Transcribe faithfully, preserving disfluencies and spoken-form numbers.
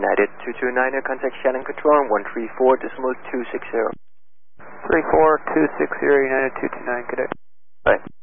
United two two nine, contact Shannon Control on one three four decimal two six zero. three four two six zero, United two two nine, good day. Bye.